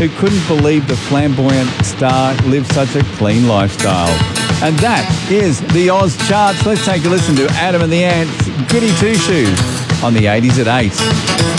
who couldn't believe the flamboyant star lived such a clean lifestyle. And that is the Oz charts. Let's take a listen to Adam and the Ants' Goody Two Shoes on the 80s at 8.